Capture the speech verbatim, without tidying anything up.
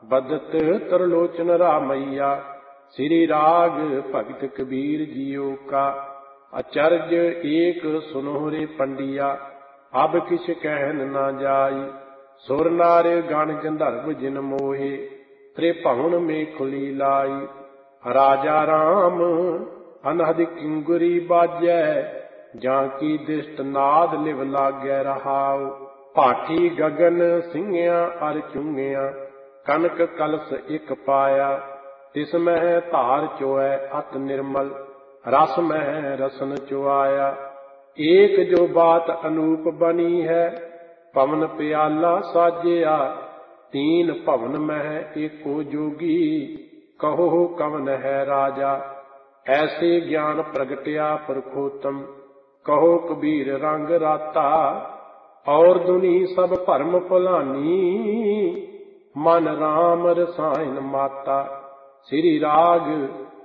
बदत तरलोचन रामैया। श्री राग भगत कबीर जियो का। अचरज एक सुनोरे पंडिया, अब किस कहन न जाई। सुर नार गण गंधर्व जिन मोहे, त्रिभुवन में खुली लाई। राजा राम अनहद किंगुरी बाजै, जाकी दिष्ट नाद लिव लागै रहाओ। भाटी गगन सिंगिया अर चुंगिया, कनक कलश एक पाया। तिस मह धार चोऐ अत निर्मल, रस मह रसन चुआया। एक जो बात अनूप बनी है, पवन प्याला साजिया। तीन भवन मह एको जोगी, कहो कवन है राजा। ऐसे ज्ञान प्रगट्या परखोतम, कहो कबीर रंग राता। और दुनी सब भरम भुलानी, मन राम रसायन माता। श्री राग